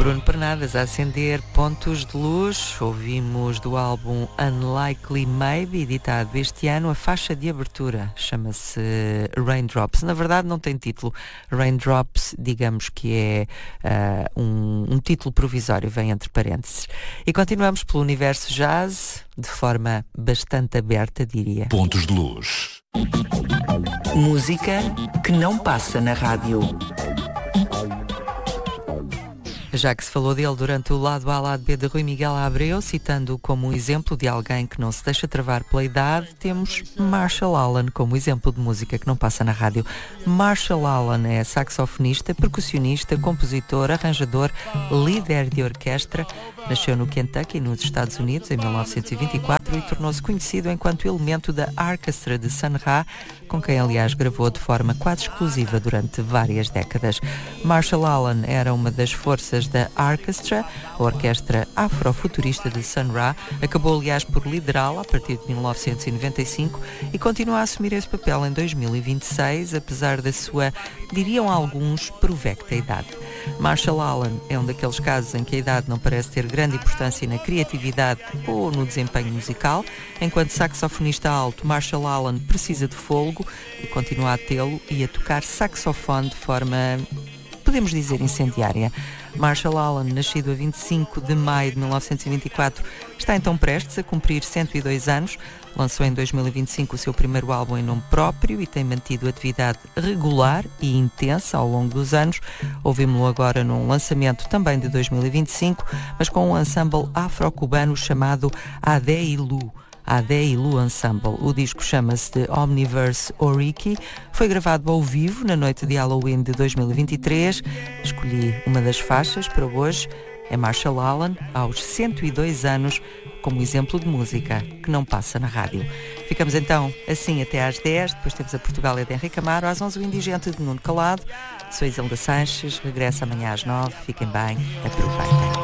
Bruno Pernadas a acender pontos de luz. Ouvimos do álbum Unlikely Maybe, editado este ano, a faixa de abertura. Chama-se Raindrops. Na verdade não tem título. Raindrops, digamos que é um título provisório, vem entre parênteses. E continuamos pelo universo jazz, de forma bastante aberta, diria. Pontos de luz. Música que não passa na rádio. Já que se falou dele durante o lado A, lado B de Rui Miguel Abreu, citando-o como um exemplo de alguém que não se deixa travar pela idade, temos Marshall Allen como exemplo de música que não passa na rádio. Marshall Allen é saxofonista, percussionista, compositor, arranjador, líder de orquestra. Nasceu no Kentucky, nos Estados Unidos, em 1924 e tornou-se conhecido enquanto elemento da Orquestra de Sun Ra, com quem, aliás, gravou de forma quase exclusiva durante várias décadas. Marshall Allen era uma das forças da Orchestra, a orquestra afrofuturista de Sun Ra. Acabou, aliás, por liderá-la a partir de 1995 e continua a assumir esse papel em 2026, apesar da sua, diriam alguns, provecta idade. Marshall Allen é um daqueles casos em que a idade não parece ter grande importância na criatividade ou no desempenho musical. Enquanto saxofonista alto, Marshall Allen precisa de fôlego e continua a tê-lo e a tocar saxofone de forma, podemos dizer, incendiária. Marshall Allen, nascido a 25 de maio de 1924, está então prestes a cumprir 102 anos. Lançou em 2025 o seu primeiro álbum em nome próprio e tem mantido atividade regular e intensa ao longo dos anos. Ouvimos-lo agora num lançamento também de 2025, mas com um ensemble afro-cubano chamado Adeilu. Adeilu Ensemble. O disco chama-se The Omniverse Oriki. Foi gravado ao vivo na noite de Halloween de 2023. Escolhi uma das faixas para hoje. É Marshall Allen, aos 102 anos, como exemplo de música que não passa na rádio. Ficamos então assim até às 10, depois temos a Portugália de Henrique Amaro, às 11 o Indigente de Nuno Calado. Sou Isilda Sanches, regresso amanhã às 9. Fiquem bem, aproveitem.